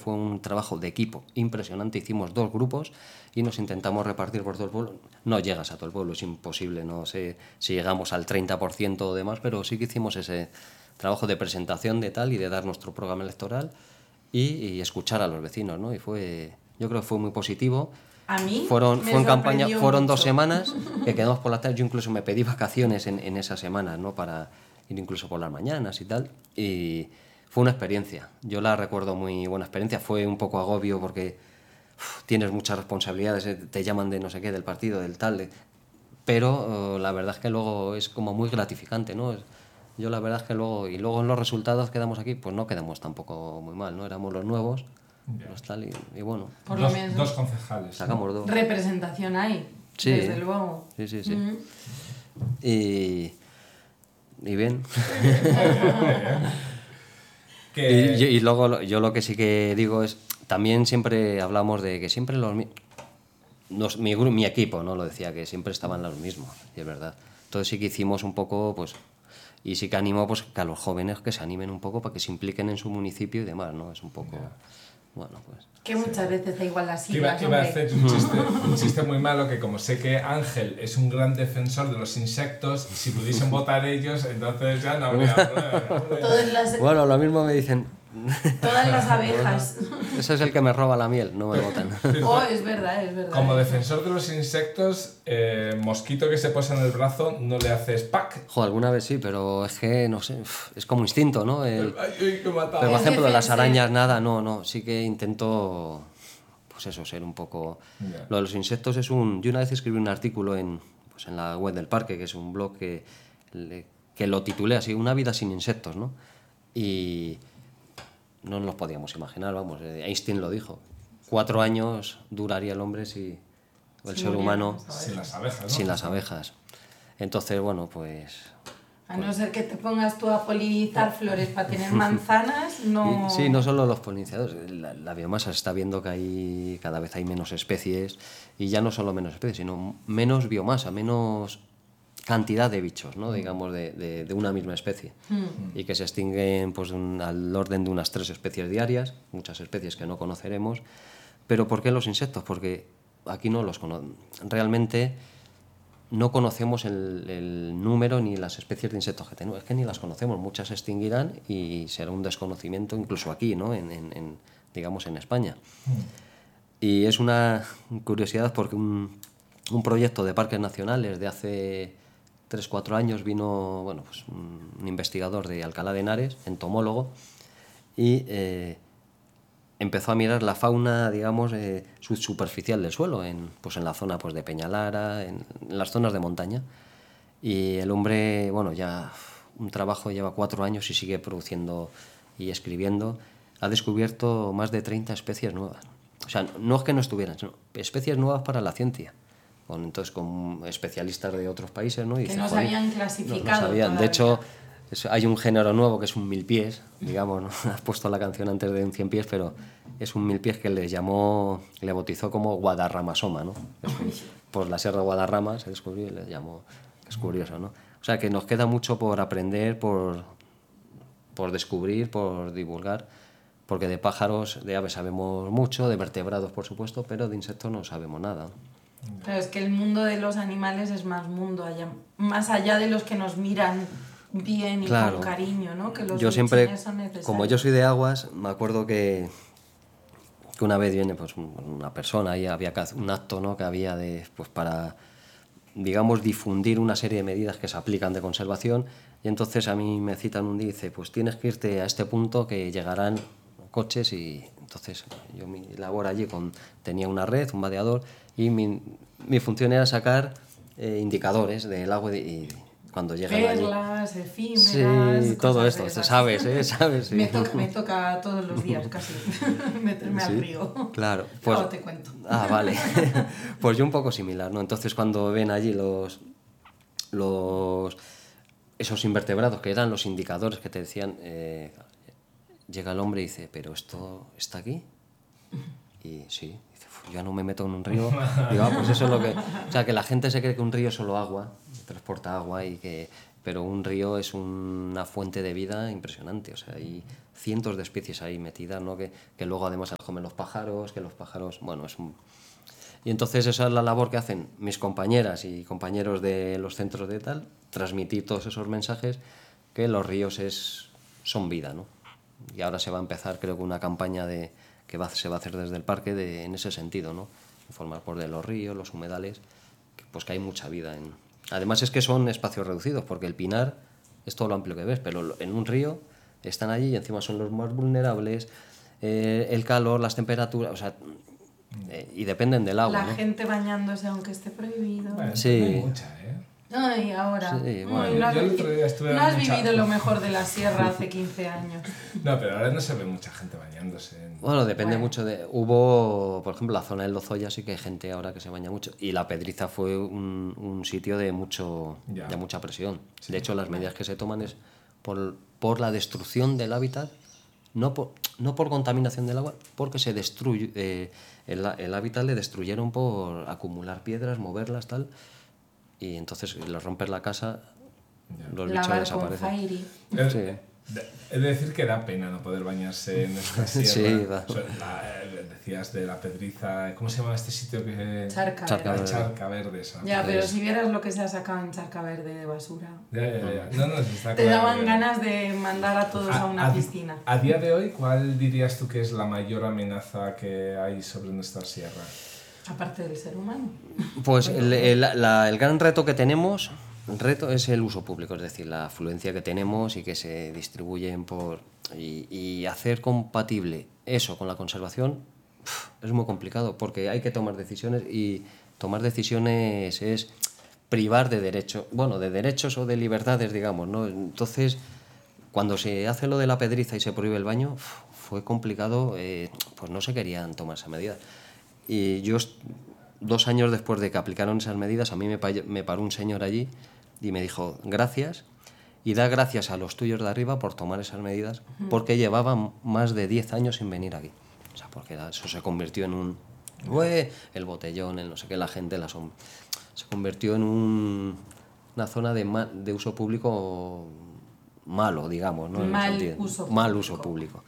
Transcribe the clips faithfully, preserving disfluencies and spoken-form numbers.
fue un trabajo de equipo impresionante. Hicimos dos grupos y nos intentamos repartir por todo el pueblo. No llegas a todo el pueblo, es imposible, no sé si llegamos al treinta por ciento o demás, pero sí que hicimos ese trabajo de presentación de tal y de dar nuestro programa electoral y, y escuchar a los vecinos, ¿no? Y fue, yo creo que fue muy positivo. A mí fueron, me fue en campaña, fueron mucho. dos semanas que quedamos por la tarde. Yo incluso me pedí vacaciones en, en esas semanas, ¿no? Para ir incluso por las mañanas y tal. Y fue una experiencia. Yo la recuerdo muy buena experiencia. Fue un poco agobio porque uf, tienes muchas responsabilidades, eh, te llaman de no sé qué, del partido, del tal. De, pero uh, la verdad es que luego es como muy gratificante, ¿no? Es, yo la verdad es que luego, y luego en los resultados quedamos aquí, pues no quedamos tampoco muy mal, ¿no? Éramos los nuevos. Los tal y, y bueno, Por dos, lo menos dos concejales. sacamos ¿no? dos. Representación hay, Sí, desde luego. Sí, sí, sí. Mm. Y, y bien. Que... y, y luego yo lo que sí que digo es, también siempre hablamos de que siempre los, los mi, mi equipo, ¿no? Lo decía, que siempre estaban los mismos, y es verdad. Entonces sí que hicimos un poco, pues, y sí que animo pues, que a los jóvenes que se animen un poco para que se impliquen en su municipio y demás, ¿no? Es un poco... Yeah. Bueno, pues... Que muchas veces da igual las siglas, iba, iba a hacer un chiste, un chiste muy malo, que como sé que Ángel es un gran defensor de los insectos, si pudiesen votar ellos, entonces ya no habría problema. Todas las... Bueno, lo mismo me dicen... Todas las abejas. Ese es el que me roba la miel, no me votan. Oh, es verdad, es verdad. Como defensor de los insectos, eh, mosquito que se posa en el brazo, no le haces pack. Jo, alguna vez sí, pero es que, no sé, es como instinto, ¿no? El... Ay, ay, qué matado. Pero, por ejemplo, las arañas, nada, no, no. Sí que intento, pues eso, ser un poco... Yeah. Lo de los insectos es un... Yo una vez escribí un artículo en, pues en la web del parque, que es un blog que, que lo titulé así, Una vida sin insectos, ¿no? Y... no nos podíamos imaginar, vamos, Einstein lo dijo. Cuatro años duraría el hombre si el sí, ser humano sin las abejas, ¿no? Sin las abejas. Entonces, bueno, pues... A no ser que te pongas tú a polinizar flores para tener manzanas, no... Y, sí, no solo los polinizadores, la, la biomasa se está viendo que hay, cada vez hay menos especies, y ya no solo menos especies, sino menos biomasa, menos cantidad de bichos, ¿no? Mm. Digamos, de, de, de una misma especie. Mm. Y que se extinguen pues, un, al orden de unas tres especies diarias, muchas especies que no conoceremos. ¿Pero por qué los insectos? Porque aquí no los conocemos. Realmente no conocemos el, el número ni las especies de insectos que tenemos. Es que ni las conocemos. Muchas se extinguirán y será un desconocimiento incluso aquí, ¿no? En, en, en, digamos, en España. Mm. Y es una curiosidad porque un, un proyecto de parques nacionales de hace tres, cuatro años vino, bueno, pues un, un investigador de Alcalá de Henares, entomólogo, y eh, empezó a mirar la fauna, digamos, eh, subsuperficial del suelo, en, pues en la zona pues, de Peñalara, en, en las zonas de montaña. Y el hombre, bueno, ya un trabajo, lleva cuatro años y sigue produciendo y escribiendo. Ha descubierto más de treinta especies nuevas. O sea, no es que no estuvieran, sino especies nuevas para la ciencia. Con, entonces, con especialistas de otros países, ¿no? Y que dice, no se habían clasificado. No, no sabían. De hecho, es, hay un género nuevo que es un mil pies, digamos, ¿no? Has puesto la canción antes de un cien pies, pero es un mil pies que le llamó, le bautizó como Guadarramasoma, ¿no? Es, por la Sierra Guadarrama se descubrió y le llamó, es curioso, ¿no? O sea, que nos queda mucho por aprender, por, por descubrir, por divulgar, porque de pájaros, de aves sabemos mucho, de vertebrados, por supuesto, pero de insectos no sabemos nada. Pero es que el mundo de los animales es más mundo, allá, más allá de los que nos miran bien y claro, con cariño, ¿no? Que los yo siempre, son necesarios. Como yo soy de aguas, me acuerdo que, que una vez viene pues, una persona y había un acto, ¿no? Que había de, pues, para, digamos, difundir una serie de medidas que se aplican de conservación, y entonces a mí me citan un día y dice, pues tienes que irte a este punto que llegarán coches, y entonces yo mi labor allí con, tenía una red, un vadeador, y mi, mi función era sacar eh, indicadores del agua y, y cuando llegan perlas, allí, efímeras, sí, todo esto, sabes, ¿eh? ¿Sabes? Sí. me, toca, me toca todos los días casi meterme sí, al río. Claro, pues, no, te cuento. Ah, vale. Pues yo un poco similar, ¿no? Entonces cuando ven allí los, los esos invertebrados que eran los indicadores que te decían, eh, llega el hombre y dice, ¿pero esto está aquí? Y sí, dice, yo ya no me meto en un río. Digo, ah, pues eso es lo que... O sea, que la gente se cree que un río es solo agua, transporta agua, y que, pero un río es una fuente de vida impresionante, o sea, hay cientos de especies ahí metidas, ¿no? que, que luego además las comen los pájaros, que los pájaros, bueno, es un... Y entonces esa es la labor que hacen mis compañeras y compañeros de los centros de tal, transmitir todos esos mensajes, que los ríos es, son vida, ¿no? Y ahora se va a empezar, creo que una campaña de, que va, se va a hacer desde el parque de, en ese sentido, ¿no? Informar por de los ríos, los humedales, que, pues que hay mucha vida. En... Además es que son espacios reducidos, porque el pinar es todo lo amplio que ves, pero en un río están allí y encima son los más vulnerables, eh, el calor, las temperaturas, o sea... Eh, y dependen del agua, La ¿no? gente bañándose aunque esté prohibido. Bueno, sí. hay mucha, ¿eh? Ay, ahora. Sí, Uy, bueno. no has, Yo el otro día estuve no has mucha- vivido lo mejor de la sierra hace quince años. No, pero ahora no se ve mucha gente bañándose. En... Bueno, depende Bueno. mucho de... Hubo, por ejemplo, la zona del Lozoya sí que hay gente ahora que se baña mucho. Y la Pedriza fue un, un sitio de, mucho, Ya. de mucha presión. Sí. De hecho, las medidas que se toman es por, por la destrucción del hábitat, no por, no por contaminación del agua, porque se destruye... Eh, el, el hábitat le destruyeron por acumular piedras, moverlas, tal... Y entonces le rompes la casa, Ya. los bichos Lavar con desaparecen. Fairy. Es, Sí. de- He de decir que da pena no poder bañarse en esta sierra. Sí, da. O sea, la- eh, decías de la Pedriza, ¿cómo se llama este sitio que...? Charca. Charca La Verde. Charca Verde. esa. Ya, pero Pues- si vieras lo que se ha sacado en Charca Verde de basura. Ya, ya, ya. No, no, se está Te claro daban que- ganas de mandar a todos a una piscina. A día de hoy, ¿cuál dirías tú que es la mayor amenaza que hay sobre nuestra sierra? Aparte del ser humano. Pues el, el- la- el gran reto que tenemos, el reto es el uso público, es decir, la afluencia que tenemos y que se distribuyen por... Y, y hacer compatible eso con la conservación uf, es muy complicado, porque hay que tomar decisiones y tomar decisiones es privar de derechos, bueno, de derechos o de libertades, digamos, ¿no? Entonces, cuando se hace lo de la Pedriza y se prohíbe el baño, uf, fue complicado, eh, pues no se querían tomar esas medidas. Y yo, est- dos años después de que aplicaron esas medidas, a mí me, pa- me paró un señor allí y me dijo, gracias, y da gracias a los tuyos de arriba por tomar esas medidas, porque llevaban más de diez años sin venir aquí. O sea, porque era- eso se convirtió en un... "Ué", el botellón, el no sé qué, la gente, la som- se convirtió en un- una zona de, ma- de uso público malo, digamos, ¿no? En el Mal sentido- uso mal público. uso público.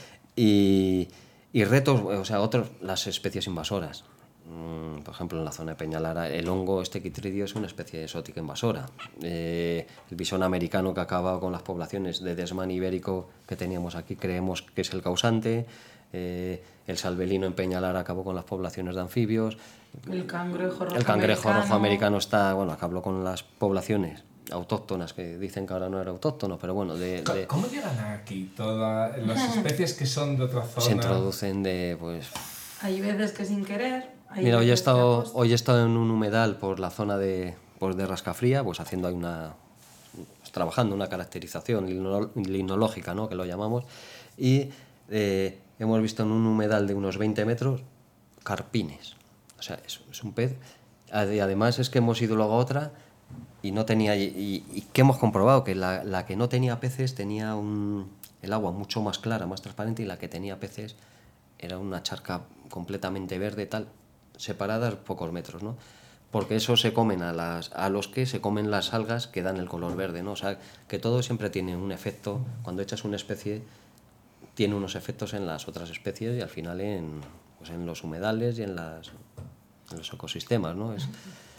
Y, y retos, o sea, otros, las especies invasoras. Mm, Por ejemplo, en la zona de Peñalara, el hongo este quitridio es una especie exótica invasora. Eh, el bisón americano que ha acabado con las poblaciones de desmán ibérico que teníamos aquí, creemos que es el causante. Eh, el salvelino en Peñalara acabó con las poblaciones de anfibios. El cangrejo rojo El cangrejo americano. rojo americano está, bueno, acabó con las poblaciones autóctonas, que dicen que ahora no era autóctono, pero bueno, de, Co- de- ¿Cómo llegan aquí todas las especies que son de otra zona? se introducen de, pues... Hay veces que sin querer. Hay Mira, hoy he, veces que estado, aposta. hoy he estado en un humedal por la zona de, pues de Rascafría, pues haciendo ahí una... pues trabajando una caracterización lino- linológica, ¿no?, que lo llamamos, y eh, hemos visto en un humedal de unos veinte metros carpines. O sea, es, es un pez. Y además es que hemos ido luego a otra y no tenía... Y, y, y que hemos comprobado que la, la que no tenía peces tenía un, el agua mucho más clara, más transparente, y la que tenía peces era una charca completamente verde, tal, separadas pocos metros, ¿no? Porque eso se comen a, las, a los que se comen las algas que dan el color verde, ¿no? O sea, que todo siempre tiene un efecto. Cuando echas una especie, tiene unos efectos en las otras especies y al final en, pues en los humedales y en, las, en los ecosistemas, ¿no? Es...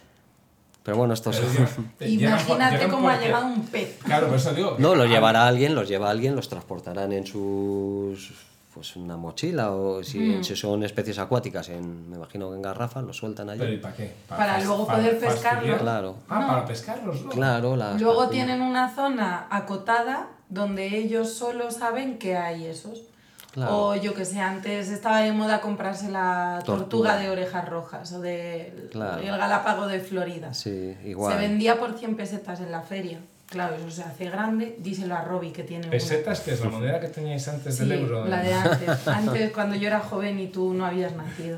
Pero bueno, esto es... Pero llegan- llegan por- Imagínate llegan cómo ha porque- llegado un pez. Claro, por eso digo... No, los ah, llevará alguien, los lleva alguien, los transportarán en sus... pues una mochila, o si, Mm. si son especies acuáticas, en, me imagino que en garrafas, los sueltan allí. ¿Pero y para qué? Para fas- luego poder pescarlos. fastidiar. Claro. Ah, No. para pescarlos, ¿no? Claro, las Luego carpinas. tienen una zona acotada donde ellos solo saben que hay esos. Claro. O yo que sé, antes estaba de moda comprarse la tortuga, Tortuga. de orejas rojas o de Claro. el galápago de Florida. Sí, igual. Se vendía por cien pesetas en la feria. Claro, eso se hace grande. Díselo a Robbie que tiene una. ¿Pesetas, que es la moneda que teníais antes Sí, del euro? la de antes. Antes, cuando yo era joven y tú no habías nacido.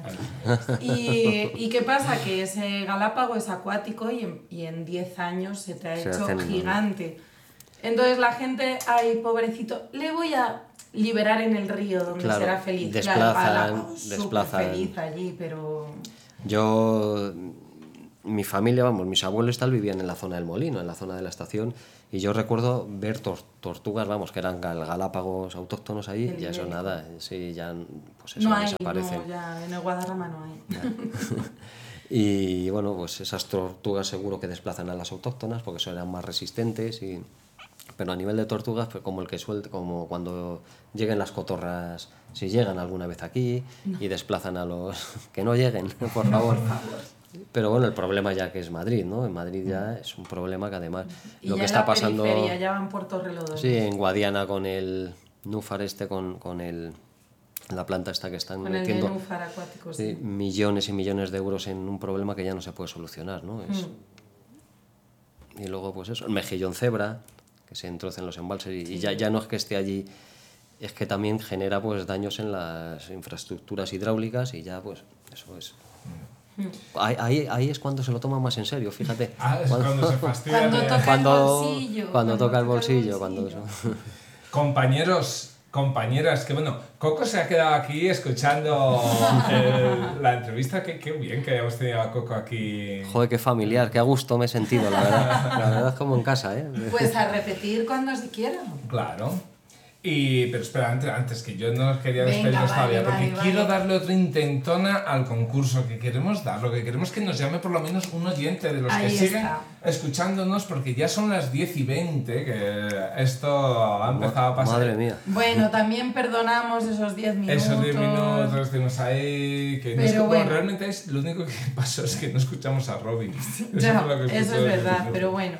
Y, ¿y qué pasa? Que ese galápago es acuático y en, y en diez años se te ha Se hecho hacen- gigante. Entonces la gente, ay, pobrecito, le voy a liberar en el río donde Claro, será feliz. desplazan- Claro, el galápago, desplazan. súper feliz allí, pero... Yo mi familia, vamos, mis abuelos tal vivían en la zona del Molino, en la zona de la estación, y yo recuerdo ver tor tortugas, vamos, que eran gal galápagos autóctonos ahí, y eso nada, sí, ya pues eso no hay, desaparecen. No, ya en el Guadarrama no hay. Y bueno, pues esas tortugas seguro que desplazan a las autóctonas porque son eran más resistentes, y pero a nivel de tortugas, pues como el que suelte, como cuando lleguen las cotorras, si llegan alguna vez aquí, no. y desplazan a los que no lleguen, por favor. No, por favor. Pero bueno, el problema ya que es Madrid, ¿no? En Madrid ya es un problema que además y lo ya que está pasando. Ya van por Torrelodones. Sí, en Guadiana con el Núfar este, con, con el la planta esta que están con metiendo el Núfar acuático, sí. Sí, millones y millones de euros en un problema que ya no se puede solucionar, ¿no? Es... Mm. Y luego, pues eso, el mejillón cebra, que se entrocen los embalses, y, sí. y ya, ya no es que esté allí, es que también genera pues daños en las infraestructuras hidráulicas, y ya pues eso es... Mm. Ahí, ahí, ahí es cuando se lo toma más en serio, fíjate. Ah, es cuando, cuando se fastidia. Cuando toca cuando, el bolsillo. Cuando, cuando toca el bolsillo, cuando eso. Compañeros, compañeras, que bueno, Coco se ha quedado aquí escuchando el, la entrevista. Qué, qué bien que hayamos tenido a Coco aquí. Joder, qué familiar, qué a gusto me he sentido, la verdad. La verdad es como en casa, ¿eh? Pues a repetir cuando se quiera. Claro. Y, pero espera, antes, antes que yo no os quería despedirnos vale, todavía, porque vale, quiero vale. darle otra intentona al concurso que queremos dar, lo que queremos que nos llame por lo menos un oyente de los Ahí que está. siguen escuchándonos, porque ya son las diez y veinte, que esto ha empezado a pasar. Madre mía. Bueno, también perdonamos esos diez minutos. Esos diez minutos estuvimos ahí, que no pero es, bueno. bueno, realmente es, lo único que pasó es que no escuchamos a Robin. Eso, ya, fue lo que eso es verdad, pero bueno.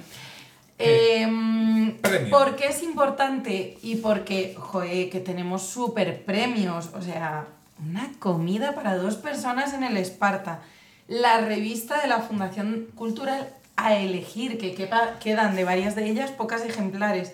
Eh, ¿Por qué es importante? Y porque, joder, que tenemos súper premios, o sea, una comida para dos personas en el Esparta, la revista de la Fundación Cultural a elegir, que quepa, quedan de varias de ellas pocas ejemplares,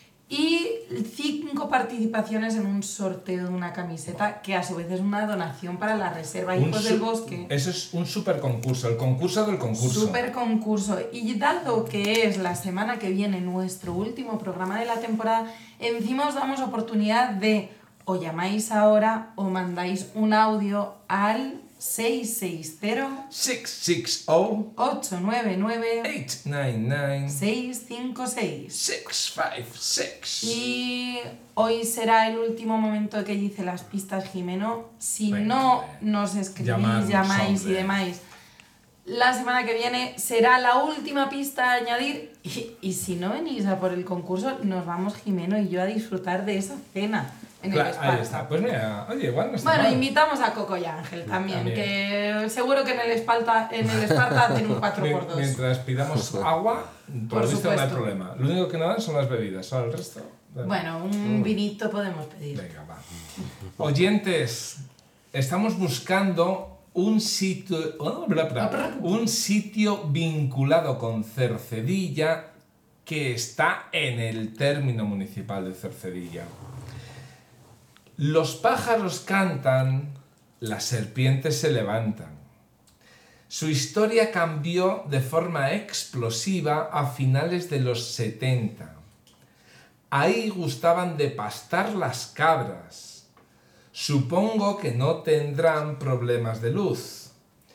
y cinco participaciones en un sorteo de una camiseta, que a su vez es una donación para la Reserva Hijos del Bosque. Eso es un super concurso, el concurso del concurso. Super concurso. Y dado que es la semana que viene nuestro último programa de la temporada, encima os damos oportunidad de o llamáis ahora o mandáis un audio al seis seis cero, seis seis cero, ocho nueve nueve, ocho nueve nueve, seis cinco seis. seis cinco seis. Y hoy será el último momento que dice las pistas, Jimeno. Si Venga, no venga. nos escribís, Llamadnos, llamáis hombre. y demás, la semana que viene será la última pista a añadir. Y, y si no venís a por el concurso, nos vamos Jimeno y yo a disfrutar de esa cena. En Claro, el Esparta. ahí está. Pues mira, oye, igual no está Bueno, mal. invitamos a Coco y Ángel también, También. que seguro que en el Esparta, en el Esparta hacen un cuatro por dos. Mientras pidamos agua, por, Por lo visto no hay supuesto. problema. Lo único que no dan son las bebidas, solo el resto. Bueno, un vinito podemos pedir. Venga, va. Oyentes, estamos buscando un sitio, oh, bla, bla, un sitio vinculado con Cercedilla que está en el término municipal de Cercedilla. Los pájaros cantan, las serpientes se levantan. Su historia cambió de forma explosiva a finales de los setenta. Ahí gustaban de pastar las cabras. Supongo que no tendrán problemas de luz.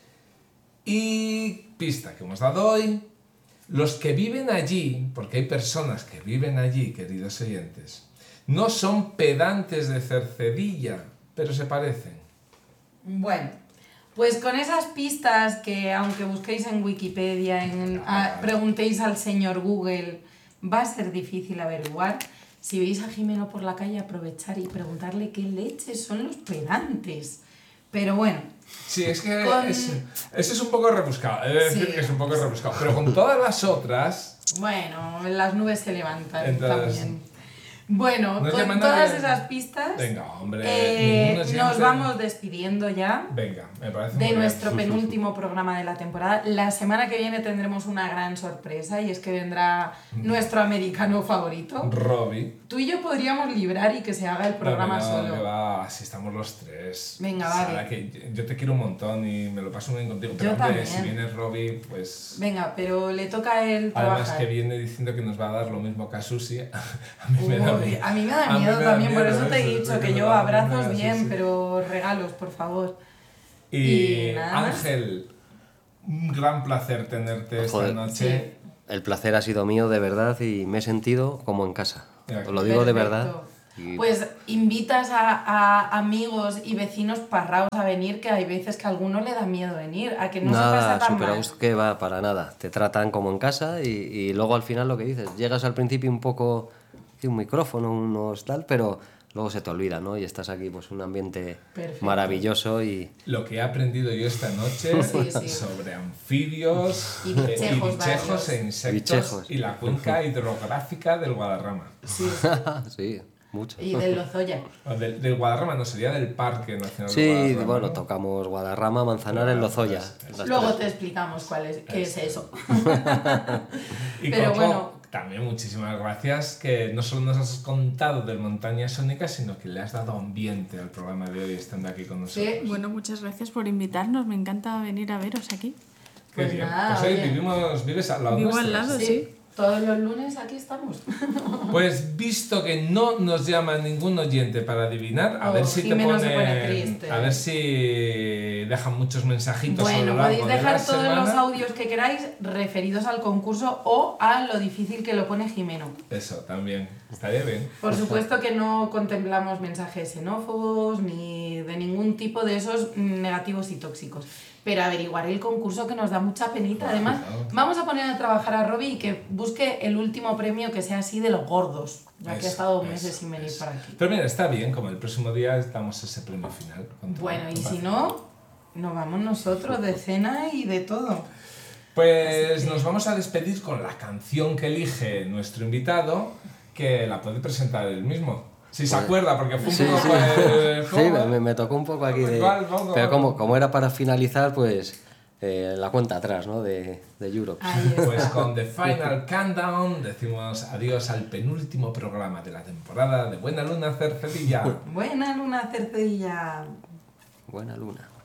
Y pista que hemos dado hoy, los que viven allí, porque hay personas que viven allí, queridos oyentes, no son pedantes de Cercedilla, pero se parecen. Bueno, pues con esas pistas que aunque busquéis en Wikipedia, en, a, preguntéis al señor Google, va a ser difícil averiguar. Si veis a Jimeno por la calle, aprovechar y preguntarle qué leches son los pedantes. Pero bueno. Sí, es que con... es, ese es un poco rebuscado, he de decir Sí. que es un poco rebuscado, pero con todas las otras... Bueno, las nubes se levantan Entonces, también. Bueno, ¿no con llaman todas nadie? esas pistas, Venga, hombre, eh, ninguno siempre- nos vamos despidiendo ya. Venga, me parece De muy nuestro bien. penúltimo programa de la temporada. La semana que viene tendremos una gran sorpresa y es que vendrá nuestro americano favorito. Robbie. Tú y yo podríamos librar y que se haga el programa no, no, solo. que va, si estamos los tres. Venga, Sara, vale. que yo te quiero un montón y me lo paso muy bien contigo, pero Yo hombre, también. si viene Robbie, pues... Venga, pero le toca a él Además trabajar. que viene diciendo que nos va a dar lo mismo que a Susi, a mí me da Uy, miedo. a mí me da A mí miedo me da también, por miedo eso te he eso, dicho sí, que me yo da abrazos miedo, sí, bien, sí. pero regalos, por favor. Y, Y nada más. Ángel, un gran placer tenerte esta Joder, noche. Sí. El placer ha sido mío de verdad y me he sentido como en casa. Ya, Os lo digo de Perfecto. verdad. Y Pues invitas a, a amigos y vecinos parraos a venir, que hay veces que a alguno le da miedo venir, a que no se nada, pasa tan súper a mal. gusto, que va, para nada. Te tratan como en casa y, y luego al final lo que dices, llegas al principio un poco, sí, un micrófono, unos tal, pero luego se te olvida, ¿no? Y estás aquí, pues un ambiente Perfecto. maravilloso y... Lo que he aprendido yo esta noche Sí, sí. sobre anfibios Y eh, bichejos y bichejos varios. e insectos Bichejos. y la cuenca hidrográfica del Guadarrama. Sí, sí, mucho. y del Lozoya. O del, del Guadarrama no, sería del Parque Nacional Sí, del Guadarrama. bueno, ¿no? tocamos Guadarrama, Manzanares, Claro, Lozoya. eso, eso. las Luego tres. te explicamos cuál es, qué es eso. Y Pero Coco, bueno. también muchísimas gracias, que no solo nos has contado del Montaña Sónica, sino que le has dado ambiente al programa de hoy estando aquí con nosotros. Sí. Bueno, muchas gracias por invitarnos. Me encanta venir a veros aquí. Qué Pues bien. nada, Pues hoy oye. vivimos, vives al lado Vivo nuestro. al lado. Sí, sí. todos los lunes aquí estamos. Pues visto que no nos llama ningún oyente para adivinar, a Oh, ver si te Jimeno se ponen, pone triste. a ver si dejan muchos mensajitos a lo Bueno, largo podéis de la dejar todos semana. los audios que queráis referidos al concurso o a lo difícil que lo pone Jimeno. Eso también, estaría bien. Por supuesto que no contemplamos mensajes xenófobos ni de ningún tipo de esos negativos y tóxicos. Pero averiguar el concurso, que nos da mucha penita. Además, Claro. vamos a poner a trabajar a Robbie y que busque el último premio que sea así de los gordos, ya que ha Eso, estado eso, meses sin venir eso. para aquí. Pero mira, está bien, como el próximo día damos ese premio final. con todo, Bueno, y con si paz. no, nos vamos nosotros de cena y de todo. Pues Así que- nos vamos a despedir con la canción que elige nuestro invitado, que la puede presentar él mismo. Si se Pues- acuerda, porque fue un Sí, poco... sí. pues, Sí, ¿cómo? me, me tocó un poco aquí de... Igual, poco. Pero como, como era para finalizar, pues eh, la cuenta atrás, ¿no? De, de Europe. Ahí está. Pues con The Final Countdown decimos adiós al penúltimo programa de la temporada de Buena Luna Cercedilla. Buena luna, Cercedilla. Buena luna.